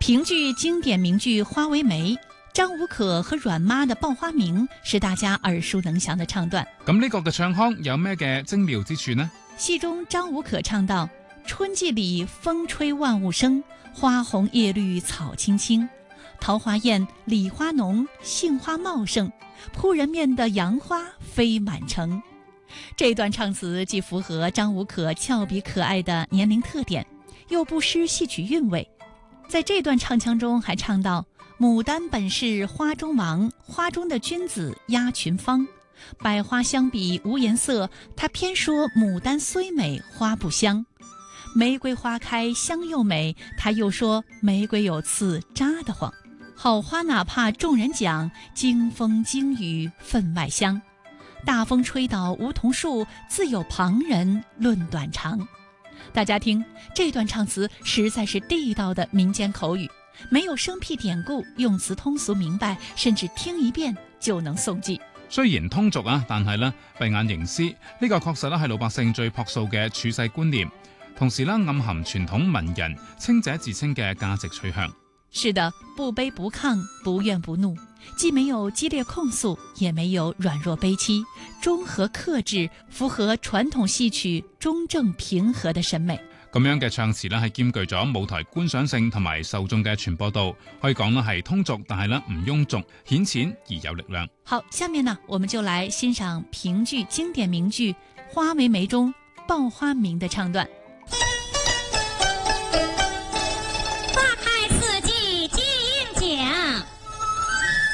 评剧经典名剧《花为媒》，张无可和阮媽的《報花名》是大家耳熟能詳的唱段。 咁呢個嘅唱腔有咩嘅精妙之處呢？ 戲中張無可唱道：春季裡風吹萬物生，花紅葉綠草青青，桃花艷，李花濃，杏花茂盛，撲人面的楊花飛滿城。這段唱詞既符合張無可俏皮可愛的年齡特點，又不失戲曲韻味。在這段唱腔中還唱到：牡丹本是花中王，花中的君子壓群芳。百花相比無顏色，他偏說牡丹雖美花不香。玫瑰花開香又美，他又說玫瑰有刺扎得慌。好花哪怕眾人講，經風經雨分外香。大風吹倒梧桐樹，自有旁人論短長。大家聽，這段唱詞實在是地道的民間口語，沒有生僻典故，用詞通俗明白，甚至聽一遍就能誦記。 雖然通俗啊，但係呢閉眼凝思，呢個確實咧係老百姓最樸素嘅處世觀念，同時咧暗含傳統文人清者自清嘅價值取向。 是的，不卑不亢，不怨不怒，既沒有激烈控訴，也沒有軟弱悲戚，中和克制，符合傳統戲曲中正平和的審美。 咁樣嘅唱詞咧係兼具咗舞台觀賞性同埋受眾嘅傳播度，可以講咧係通俗，但係咧唔庸俗，顯淺而有力量。 好，下面呢，我們就來欣賞評劇經典名劇《花為媒》中《報花名》的唱段。